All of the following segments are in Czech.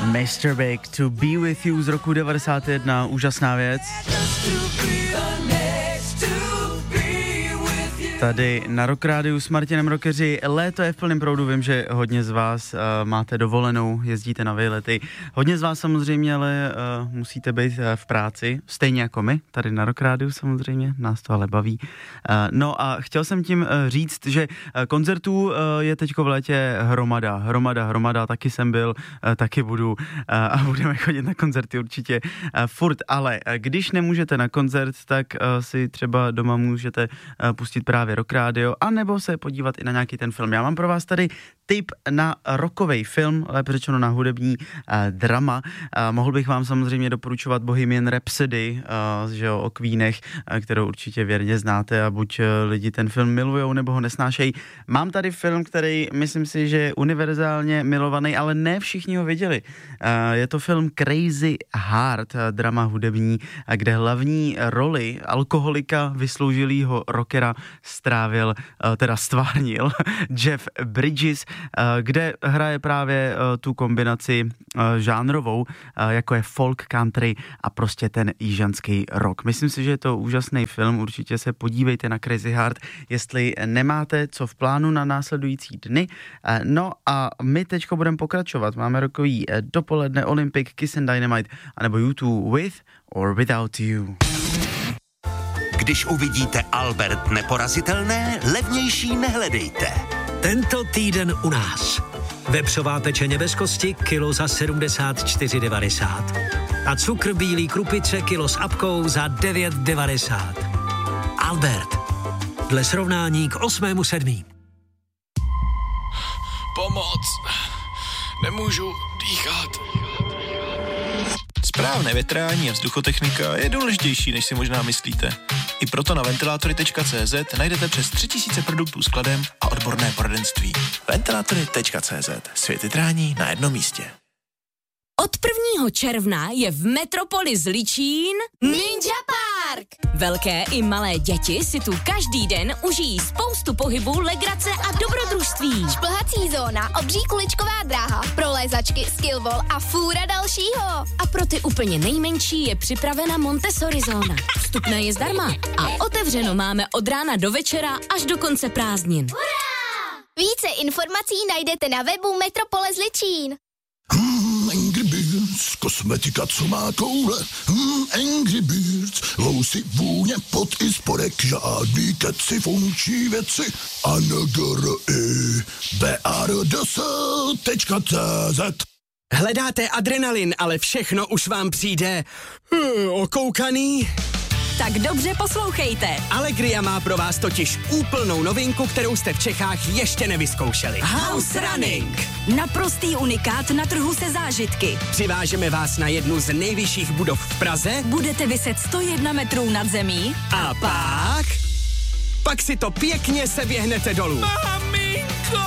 Mr. Big, To Be With You z roku 91, úžasná věc. Tady na Rock Rádiu s Martinem Rockeři. Léto je v plném proudu, vím, že hodně z vás máte dovolenou, jezdíte na výlety. Hodně z vás samozřejmě, ale musíte být v práci, stejně jako my, tady na Rock Rádiu samozřejmě, nás to ale baví. No a chtěl jsem tím říct, že koncertů je teďko v létě hromada, taky jsem byl, taky budu a budeme chodit na koncerty určitě furt, ale když nemůžete na koncert, tak si třeba doma můžete pustit právě Rock Radio, anebo se podívat i na nějaký ten film. Já mám pro vás tady tip na rockovej film, lépe řečeno na hudební drama. Mohl bych vám samozřejmě doporučovat Bohemian Rhapsody, že jo, o Queenech, kterou určitě věrně znáte a buď lidi ten film milujou, nebo ho nesnášejí. Mám tady film, který myslím si, že je univerzálně milovaný, ale ne všichni ho viděli. Je to film Crazy Heart, drama hudební, kde hlavní roli alkoholika vysloužilýho rockera stvárnil Jeff Bridges, kde hraje právě tu kombinaci žánrovou, jako je folk, country a prostě ten jižanský rock. Myslím si, že je to úžasný film, určitě se podívejte na Crazy Heart, jestli nemáte co v plánu na následující dny. No a my teďko budeme pokračovat. Máme rokový dopoledne, Olympic, Kiss and Dynamite, anebo U2 With or Without You. Když uvidíte Albert Neporazitelné, levnější nehledejte. Tento týden u nás. Vepřová pečeně bez kosti, kilo za 74,90. A cukr bílý krupice, kilo s apkou za 9,90. Albert. Dle srovnání k 8.7. Pomoc. Nemůžu dýchat. Správné větrání a vzduchotechnika je důležitější, než si možná myslíte. I proto na ventilátory.cz najdete přes 3000 produktů s kladem a odborné poradenství. Ventilátory.cz. Svět větrání na jednom místě. Od 1. června je v Metropolis Zličín Ninja Park. Velké i malé děti si tu každý den užijí spoustu pohybu, legrace a dobrodružství. Šplhací zóna, obří kuličková dráha, prolézačky, skillball a fůra dalšího. A pro ty úplně nejmenší je připravena Montessori zóna. Vstupné je zdarma a otevřeno máme od rána do večera až do konce prázdnin. Hurá! Více informací najdete na webu Metropole Zličín. Angry Birds, kosmetika, co má koule. Angry Birds, lousy, vůně, pot i spodek, žádný keci, funkční věci. BRDS.cz. Hledáte adrenalin, ale všechno už vám přijde okoukaný? Tak dobře poslouchejte. Allegria má pro vás totiž úplnou novinku, kterou jste v Čechách ještě nevyzkoušeli. House Running. Naprostý unikát na trhu se zážitky. Přivážeme vás na jednu z nejvyšších budov v Praze. Budete viset 101 metrů nad zemí. A pak si to pěkně seběhnete dolů. Maminko!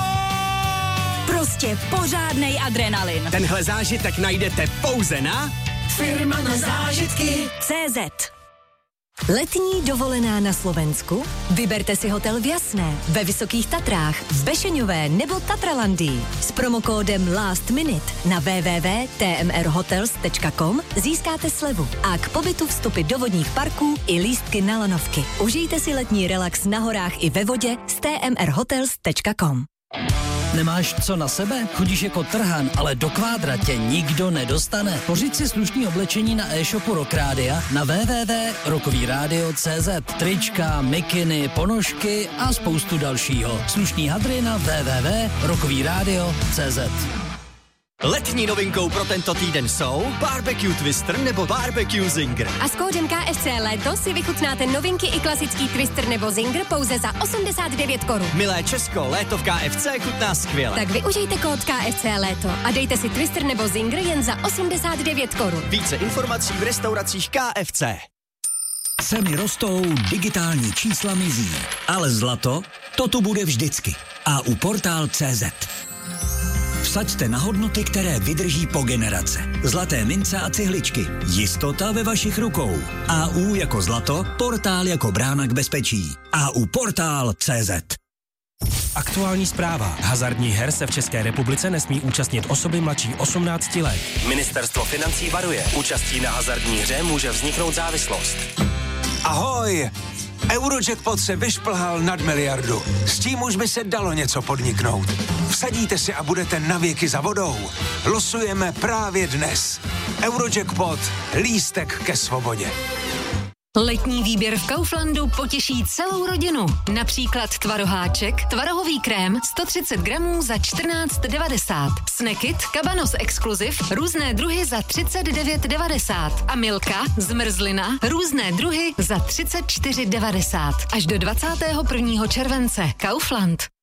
Prostě pořádnej adrenalin. Tenhle zážitek najdete pouze na Firma na zážitky CZ. Letní dovolená na Slovensku? Vyberte si hotel v Jasné, ve Vysokých Tatrách, v Bešeňové nebo Tatralandii. S promokódem Last Minute na www.tmrhotels.com získáte slevu a k pobytu vstupy do vodních parků i lístky na lanovky. Užijte si letní relax na horách i ve vodě s tmrhotels.com. Nemáš co na sebe? Chodíš jako trhan, ale do kvádra tě nikdo nedostane. Pořiď si slušný oblečení na e-shopu Rock Rádia na www.rockovyradio.cz. Trička, mikiny, ponožky a spoustu dalšího. Slušný hadry na www.rockovyradio.cz. Letní novinkou pro tento týden jsou Barbecue Twister nebo Barbecue Zinger. A s kódem KFC Léto si vychutnáte novinky i klasický Twister nebo Zinger pouze za 89 korun. Milé Česko, léto v KFC chutná skvěle. Tak využijte kód KFC Léto a dejte si Twister nebo Zinger jen za 89 korun. Více informací v restauracích KFC. Ceny rostou, digitální čísla mizí, ale zlato, to tu bude vždycky. A u Portál.cz. Vsaďte na hodnoty, které vydrží po generace. Zlaté mince a cihličky. Jistota ve vašich rukou. AU jako zlato, Portál jako brána k bezpečí. AU Portál.cz. Aktuální zpráva. Hazardních her se v České republice nesmí účastnit osoby mladší 18 let. Ministerstvo financí varuje. Účastí na hazardní hře může vzniknout závislost. Ahoj! Eurojackpot se vyšplhal nad miliardu. S tím už by se dalo něco podniknout. Vsadíte si a budete navěky za vodou. Losujeme právě dnes. Eurojackpot. Lístek ke svobodě. Letní výběr v Kauflandu potěší celou rodinu. Například tvaroháček, tvarohový krém 130 gramů za 14,90. Snackit, Cabanos Exclusive, různé druhy za 39,90. A Milka, zmrzlina, různé druhy za 34,90. Až do 21. července. Kaufland.